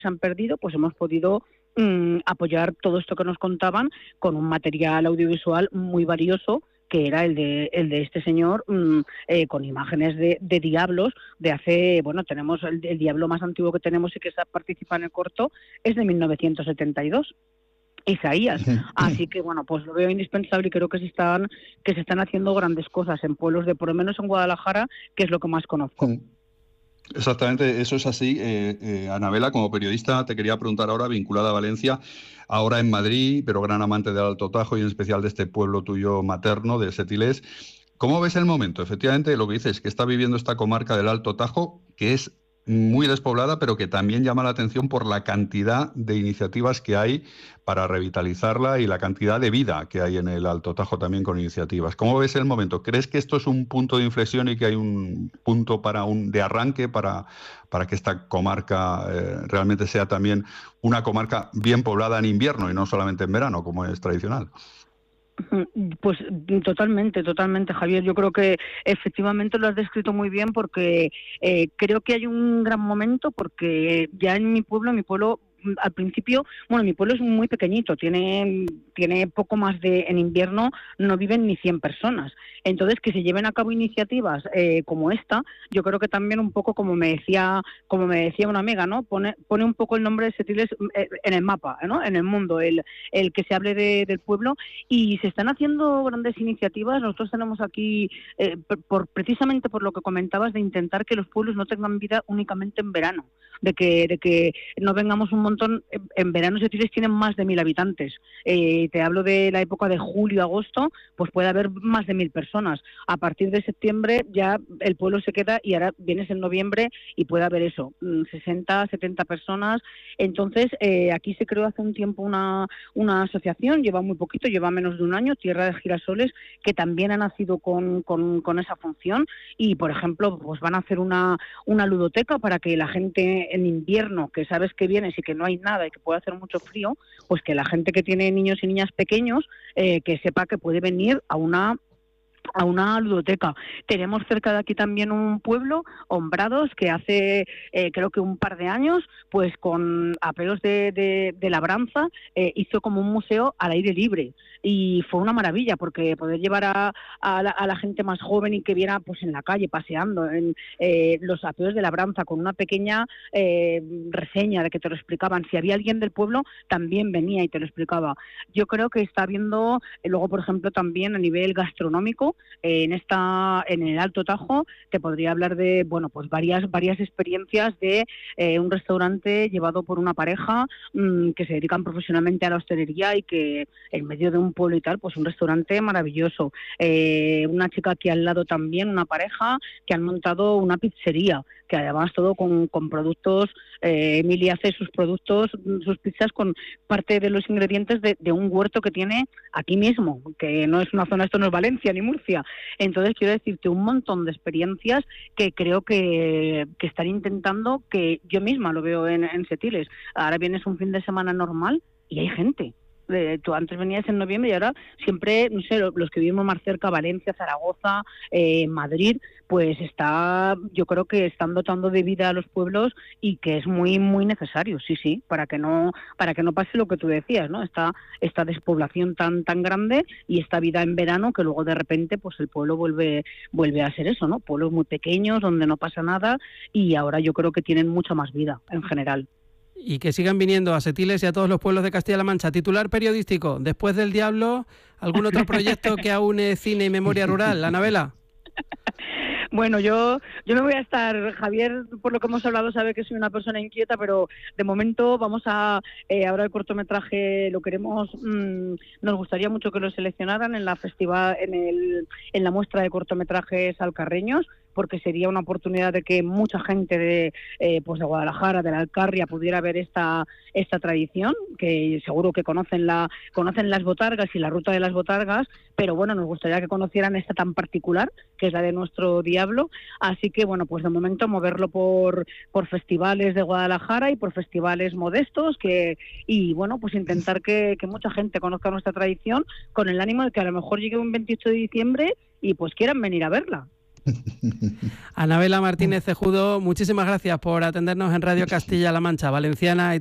se han perdido, pues hemos podido apoyar todo esto que nos contaban con un material audiovisual muy valioso, que era el de este señor, con imágenes de diablos de hace, bueno, tenemos el diablo más antiguo que tenemos y que participa en el corto, es de 1972. Isaías. Así que bueno, pues lo veo indispensable y creo que se están haciendo grandes cosas en pueblos por lo menos en Guadalajara, que es lo que más conozco. Exactamente, eso es así. Anabela, como periodista, te quería preguntar ahora, vinculada a Valencia, ahora en Madrid, pero gran amante del Alto Tajo y en especial de este pueblo tuyo materno, de Setilés. ¿Cómo ves el momento? Efectivamente, lo que dices, que está viviendo esta comarca del Alto Tajo, que es muy despoblada, pero que también llama la atención por la cantidad de iniciativas que hay para revitalizarla y la cantidad de vida que hay en el Alto Tajo también con iniciativas. ¿Cómo ves el momento? ¿Crees que esto es un punto de inflexión y que hay un punto de arranque para que esta comarca realmente sea también una comarca bien poblada en invierno y no solamente en verano, como es tradicional? Pues totalmente, Javier. Yo creo que efectivamente lo has descrito muy bien, porque creo que hay un gran momento, porque ya en mi pueblo al principio, bueno, mi pueblo es muy pequeñito, tiene poco más en invierno no viven ni 100 personas. Entonces, que se lleven a cabo iniciativas como esta, yo creo que también un poco, como me decía una amiga, ¿no? Pone un poco el nombre de Setilés en el mapa, ¿no? En el mundo, el que se hable del pueblo, y se están haciendo grandes iniciativas. Nosotros tenemos aquí, precisamente por lo que comentabas, de intentar que los pueblos no tengan vida únicamente en verano, de que no vengamos un montón. En verano Setilés tienen más de 1.000 habitantes. Te hablo de la época de julio, agosto, pues puede haber más de 1.000 personas. A partir de septiembre ya el pueblo se queda, y ahora vienes en noviembre y puede haber eso, 60, 70 personas. Entonces, aquí se creó hace un tiempo una asociación, lleva muy poquito, lleva menos de un año, Tierra de Girasoles, que también ha nacido con esa función, y por ejemplo, pues van a hacer una ludoteca para que la gente en invierno, que sabes que vienes y que no hay nada y que puede hacer mucho frío, pues que la gente que tiene niños y niñas pequeños, que sepa que puede venir a una ludoteca. Tenemos cerca de aquí también un pueblo, Hombrados, que hace creo que un par de años, pues con apelos de labranza, hizo como un museo al aire libre, y fue una maravilla, porque poder llevar a la gente más joven y que viera pues en la calle paseando en los apeos de labranza, con una pequeña reseña de que te lo explicaban. Si había alguien del pueblo, también venía y te lo explicaba. Yo creo que está habiendo, luego por ejemplo también a nivel gastronómico, en el Alto Tajo, te podría hablar de, bueno, pues varias experiencias de un restaurante llevado por una pareja que se dedican profesionalmente a la hostelería, y que en medio de un pueblo y tal, pues un restaurante maravilloso. Una chica aquí al lado también, una pareja que han montado una pizzería, que además todo con productos. Emilia hace sus productos, sus pizzas, con parte de los ingredientes de un huerto que tiene aquí mismo, que no es una zona, esto no es Valencia ni Murcia. Entonces quiero decirte, un montón de experiencias que creo que están intentando, que yo misma lo veo en Setilés. Ahora vienes un fin de semana normal y hay gente. Tú antes venías en noviembre y ahora siempre, no sé, los que vivimos más cerca, Valencia, Zaragoza, Madrid, pues yo creo que están dotando de vida a los pueblos, y que es muy muy necesario, sí, para que no pase lo que tú decías, ¿no? Esta despoblación tan grande, y esta vida en verano, que luego de repente pues el pueblo vuelve a ser eso, ¿no? Pueblos muy pequeños donde no pasa nada, y ahora yo creo que tienen mucha más vida en general. Y que sigan viniendo a Setilés y a todos los pueblos de Castilla-La Mancha. Titular periodístico: después del Diablo, ¿algún otro proyecto que aúne cine y memoria rural? Anabela. Bueno, yo no voy a estar, Javier, por lo que hemos hablado, sabe que soy una persona inquieta, pero de momento vamos ahora el cortometraje lo queremos, nos gustaría mucho que lo seleccionaran en la festival, en la muestra de cortometrajes alcarreños, porque sería una oportunidad de que mucha gente de Guadalajara, de la Alcarria, pudiera ver esta tradición, que seguro que conocen las botargas y la ruta de las botargas, pero bueno, nos gustaría que conocieran esta tan particular, que es la de nuestro diablo. Así que bueno, pues de momento moverlo por festivales de Guadalajara y por festivales modestos, y bueno, pues intentar que mucha gente conozca nuestra tradición, con el ánimo de que a lo mejor llegue un 28 de diciembre y pues quieran venir a verla. Anabela Martínez Cejudo, muchísimas gracias por atendernos en Radio Castilla-La Mancha, Valenciana.